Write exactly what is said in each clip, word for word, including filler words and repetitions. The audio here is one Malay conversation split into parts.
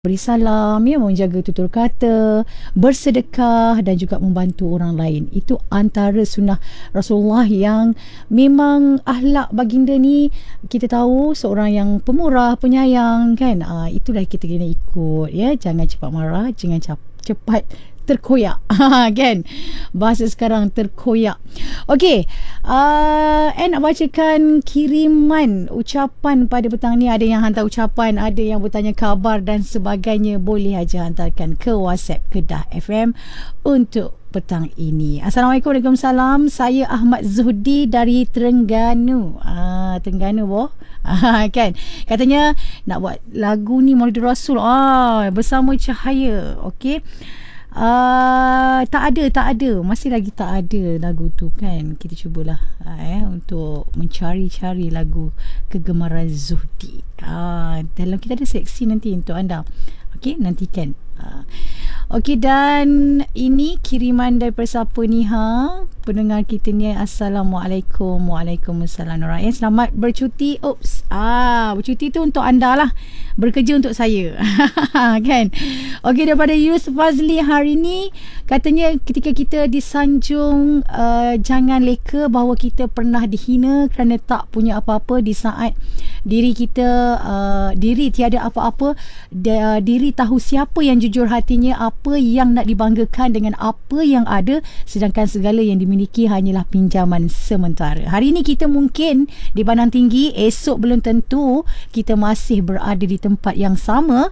beri salam, ya, menjaga tutur kata, bersedekah dan juga membantu orang lain. Itu antara sunnah Rasulullah yang memang akhlak baginda ni kita tahu seorang yang pemurah, penyayang, kan. Ah, itulah kita kena ikut, ya. Jangan cepat marah, jangan cap- cepat terkoyak. Kan, bahasa sekarang terkoyak. Okey, uh, I nak bacakan kiriman ucapan pada petang ni. Ada yang hantar ucapan, ada yang bertanya khabar dan sebagainya. Boleh aja hantarkan ke WhatsApp Kedah F M untuk petang ini. Assalamualaikum, Waalaikumsalam. Saya Ahmad Zuhdi dari Terengganu. Ah, Terengganu boh. Ah, kan, katanya nak buat lagu ni Maulid Rasul, ah, bersama Cahaya. Okey. Uh, tak ada, tak ada. Masih lagi tak ada lagu tu, kan. Kita cubalah uh, eh, untuk mencari-cari lagu kegemaran Zuhdi. Uh, dalam kita ada seleksi nanti untuk anda. Okey, nantikan. Uh, Okey, dan ini kiriman daripada siapa ni, ha? Pendengar kita ni. Assalamualaikum. Waalaikumsalam. Nurain, selamat bercuti. Oops. Ah, bercuti tu untuk anda lah. Bekerja untuk saya. Kan? Okey, daripada Yusuf Fazli hari ni, katanya ketika kita disanjung, uh, jangan leka bahawa kita pernah dihina kerana tak punya apa-apa di saat diri kita, uh, diri tiada apa-apa, da, diri tahu siapa yang jujur hatinya, apa yang nak dibanggakan dengan apa yang ada, sedangkan segala yang dimiliki hanyalah pinjaman sementara. Hari ini kita mungkin dipandang tinggi, esok belum tentu kita masih berada di tempat yang sama.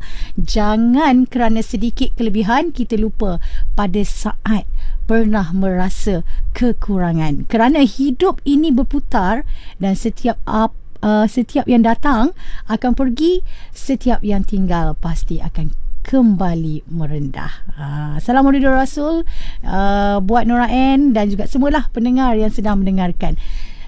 Jangan kerana sedikit kelebihan kita lupa pada saat pernah merasa kekurangan. Kerana hidup ini berputar dan setiap apa Uh, setiap yang datang akan pergi, setiap yang tinggal pasti akan kembali merendah. Uh, Assalamualaikum Rasul, uh, buat Nurain dan juga semualah pendengar yang sedang mendengarkan.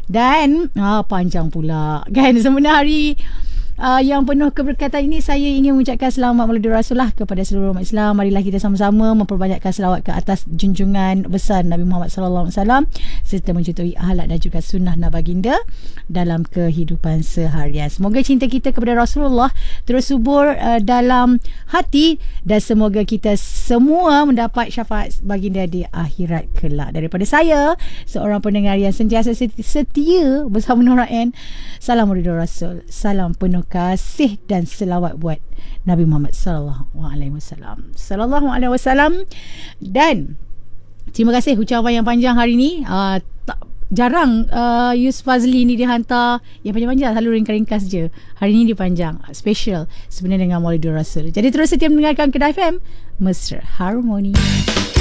Dan uh, panjang pula, kan, sebenarnya Uh, yang penuh keberkatan ini, saya ingin mengucapkan selamat Maulid Rasul lah kepada seluruh umat Islam. Marilah kita sama-sama memperbanyakkan selawat ke atas junjungan besar Nabi Muhammad sallallahu alaihi wasallam serta mencontohi akhlak dan juga sunnah baginda dalam kehidupan seharian. Semoga cinta kita kepada Rasulullah terus subur uh, dalam hati dan semoga kita semua mendapat syafaat baginda di akhirat kelak. Daripada saya, seorang pendengar yang sentiasa setia bersama Nurain, salam Maulid Rasul, salam penuh kasih dan selawat buat Nabi Muhammad sallallahu alaihi wasallam. Sallallahu alaihi wasallam. Dan terima kasih ucapan yang panjang hari ni. Uh, tak, jarang uh, Yus Fazli ni dihantar yang panjang-panjang, selalu ringkas-ringkas je. Hari ni dia panjang, special sebenarnya dengan Maulid Rasul. Jadi terus setia mendengarkan Kedah F M, Mesra Harmoni.